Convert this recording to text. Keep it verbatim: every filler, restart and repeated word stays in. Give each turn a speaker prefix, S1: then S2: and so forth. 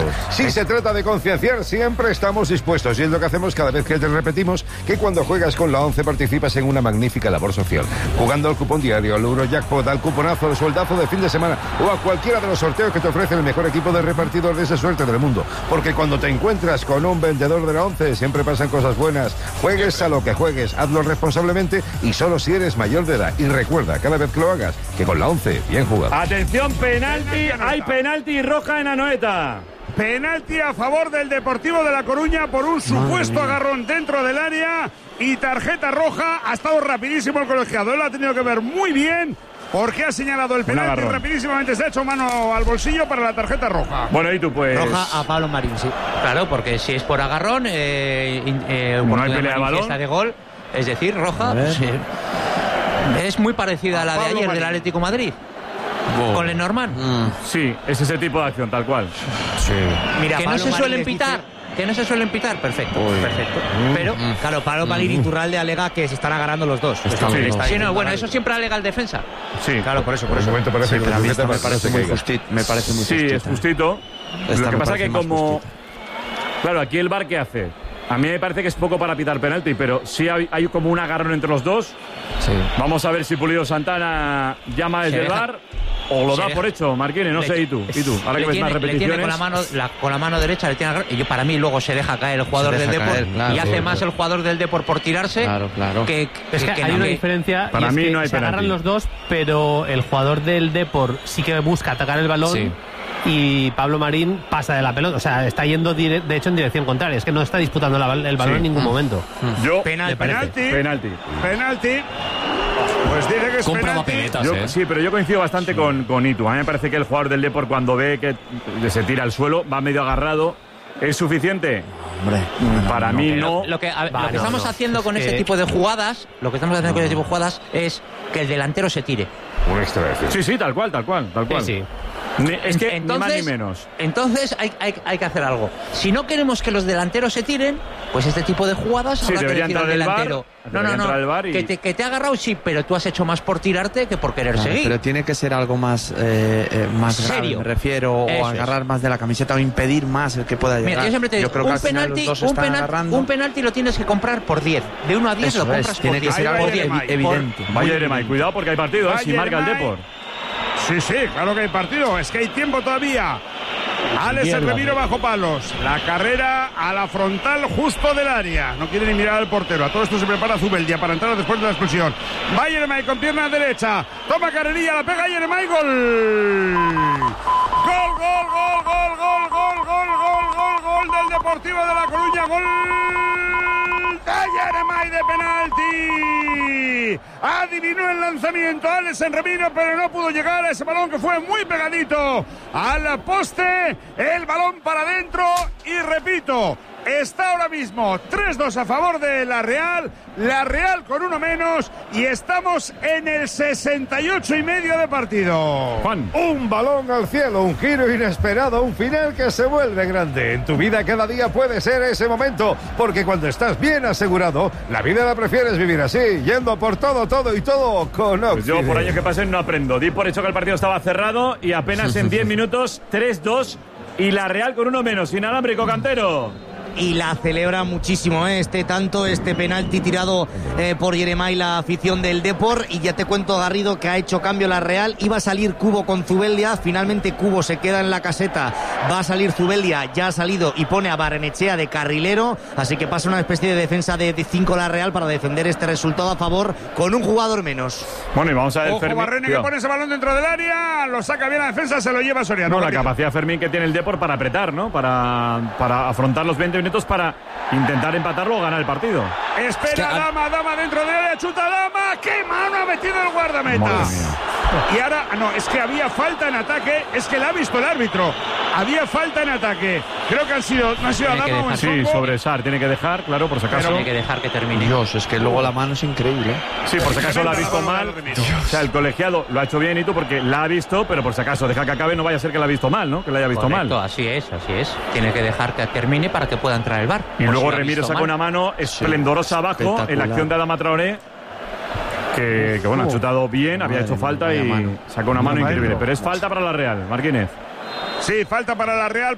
S1: Si se trata de concienciar, siempre estamos dispuestos. Y es lo que hacemos cada vez que te repetimos que cuando juegas con la once participas en una magnífica labor social. Jugando al cupón diario, al Eurojackpot, al cuponazo, al sueldazo de fin de semana o a cualquiera de los sorteos que te ofrece el mejor equipo de repartidores de suerte del mundo. Porque cuando te encuentras con un vendedor de la once, siempre pasan cosas buenas. Juegues a lo que juegues, hazlo responsablemente y solo si eres mayor de edad. Y recuerda, cada vez que lo hagas, que con la once, bien jugado.
S2: Atención, penalti, hay penalti y roja en Anoeta.
S3: Penalti a favor del Deportivo de La Coruña por un supuesto agarrón dentro del área y tarjeta roja. Ha estado rapidísimo el colegiado, él lo ha tenido que ver muy bien porque ha señalado el penalti y rapidísimamente se ha hecho mano al bolsillo para la tarjeta roja.
S2: Bueno, y tú pues...
S4: Roja a Pablo Marín, sí. Claro, porque si es por agarrón, eh, eh,
S2: no hay pelea de balón
S4: de gol, es decir, roja, sí. Es muy parecida a la de ayer Marín. Del Atlético Madrid. Wow. Con Lenormand.
S2: Mm. Sí, es ese tipo de acción, tal cual.
S4: Sí. Mira, que Pablo no se Marín suelen pitar. Dice... Que no se suelen pitar, perfecto. Uy. Perfecto. Mm. Pero, mm. claro, Pablo Marín y Turralde alega que se están agarrando los dos. Está sí, está sí no, bueno, eso siempre alega el defensa.
S2: Sí.
S4: Claro, por eso, por eso.
S1: Momento parece
S5: sí,
S1: que
S5: a mí me parece muy justito. Me parece muy
S2: sí,
S5: justito.
S2: es justito.
S5: Esta
S2: Lo que pasa es que como...
S5: Justito.
S2: Claro, aquí el V A R, ¿qué hace? A mí me parece que es poco para pitar penalti, pero sí hay, hay como un agarrón entre los dos.
S5: Sí.
S2: Vamos a ver si Pulido Santana llama desde el V A R o lo da deja. por hecho, Marquini, no le, sé, ¿y tú? ¿Y tú? Ahora que ves
S4: tiene,
S2: más repeticiones...
S4: Le tiene con la mano, la, con la mano derecha, le tiene y yo, para mí luego se deja caer el jugador del Depor claro, y hace claro. más el jugador del Depor por tirarse
S5: claro, claro.
S4: que... que
S6: es que, que hay no, una que... diferencia
S2: para
S6: y es
S2: mí
S6: que
S2: no hay
S6: se
S2: penalti.
S6: Agarran los dos, pero el jugador del Depor sí que busca atacar el balón sí. y Pablo Marín pasa de la pelota, o sea, está yendo dire- de hecho en dirección contraria, es que no está disputando la, el balón sí. en ningún momento.
S2: Yo,
S3: penalti, penalti,
S2: penalti.
S3: Penalti. Pues dice que es
S7: Compra
S3: penalti.
S7: papeletas,
S2: yo,
S7: ¿eh?
S2: Sí, pero yo coincido bastante sí. con, con Itu. A mí me parece que el jugador del Depor cuando ve que se tira al suelo, va medio agarrado. ¿Es suficiente?
S5: Hombre, no,
S2: para
S5: no,
S2: mí
S4: no.
S2: no.
S4: Lo que, a,
S6: Va,
S4: lo que
S6: no,
S4: estamos
S6: no.
S4: haciendo con
S6: es
S4: este
S6: que...
S4: tipo de jugadas, lo que estamos haciendo no. con este tipo de jugadas es que el delantero se tire.
S1: Un extra.
S2: Sí, sí, tal cual, tal cual, tal cual.
S6: Sí, sí.
S2: Ni, es que
S4: entonces,
S2: ni más ni menos.
S4: Entonces hay, hay, hay que hacer algo. Si no queremos que los delanteros se tiren, pues este tipo de jugadas
S2: sí,
S4: habrá que decir al delantero.
S2: Bar,
S4: no, no, no.
S2: Y...
S4: Que, te, que te ha agarrado, sí, pero tú has hecho más por tirarte que por querer
S5: claro,
S4: seguir.
S5: Pero tiene que ser algo más, eh, eh, más
S4: serio.
S5: Grave, me refiero, Eso o agarrar es. más de la camiseta o impedir más el que pueda llegar.
S4: Mira, yo siempre te digo,
S5: yo creo
S4: un,
S5: que al
S4: penalti,
S5: final los dos
S4: un,
S5: están
S4: penalti,
S5: agarrando.
S4: un penalti lo tienes que comprar por diez. De uno a diez
S5: Eso
S4: lo compras
S5: es,
S4: por
S5: tiene
S4: diez.
S5: que ser algo evi- evidente.
S2: Vaya Yeremay, cuidado porque hay partido, ¿eh? Si marca el Depor.
S3: Sí, sí, claro que hay partido. Es que hay tiempo todavía. Alex El Remiro bajo palos. La carrera a la frontal justo del área. No quiere ni mirar al portero. A todo esto se prepara Zubeldia para entrar después de la expulsión. Va Yeremay con pierna derecha. Toma carrerilla, la pega Yeremay. Gol. Gol, gol, gol, gol, gol, gol, gol, gol, gol, gol del Deportivo de La Coruña. Gol de Yeremay de penalti. Adivinó el lanzamiento Alex El Remiro, pero no pudo llegar a ese balón que fue muy pegadito al poste. El balón para adentro y repito, está ahora mismo tres dos a favor de la Real, la Real con uno menos y estamos en el sesenta y ocho y medio de partido.
S2: Juan.
S1: Un balón al cielo, un giro inesperado, un final que se vuelve grande. En tu vida cada día puede ser ese momento, porque cuando estás bien asegurado, la vida la prefieres vivir así, yendo por todo, todo y todo con Occident.
S2: Pues yo por años que pasen no aprendo. Di por hecho que el partido estaba cerrado y apenas en diez minutos tres dos y la Real con uno menos. Inalámbrico, Cantero.
S8: Y la celebra muchísimo, ¿eh? este tanto, este penalti tirado eh, por Yeremay, la afición del Depor. Y ya te cuento, Garrido, que ha hecho cambio la Real. Iba a salir Cubo con Zubeldia, finalmente Cubo se queda en la caseta, va a salir Zubeldia, ya ha salido y pone a Barrenechea de carrilero, así que pasa una especie de defensa de cinco la Real para defender este resultado a favor con un jugador menos.
S2: Bueno, y vamos a ver
S3: Ojo,
S2: Fermín.
S3: Barrene que pone ese balón dentro del área, lo saca bien la defensa, se lo lleva Soriano.
S2: No, la capacidad Fermín que tiene el Depor para apretar, ¿no? Para, para afrontar los veinte minutos para intentar empatarlo o ganar el partido.
S3: Espera, es que Dama, ha... Dama dentro del área, chuta Dama, qué mano ha metido el guardameta. Y ahora, no, es que había falta en ataque, es que la ha visto el árbitro. Había falta en ataque. Creo que han sido, no ha sido
S4: tiene
S3: Dama o
S2: Sí, sobre Sar, tiene que dejar, claro, por si acaso.
S4: Pero tiene que dejar que termine.
S5: Dios, es que luego la mano es increíble.
S2: Sí, por si acaso la ha visto mal. O sea, el colegiado lo ha hecho bien y tú porque la ha visto, pero por si acaso deja que acabe, no vaya a ser que la ha visto mal, ¿no? Que la haya visto
S4: Correcto,
S2: mal.
S4: Así es, así es. Tiene que dejar que termine para que pueda entrar el V A R.
S2: Y
S4: por
S2: luego
S4: si
S2: Remiro saca una mano esplendorosa sí, abajo en la acción de Adama Traoré. Que, que bueno, ha chutado bien, había hecho falta y sacó una mano increíble. Pero es falta para la Real, Marquínez.
S3: Sí, falta para la Real.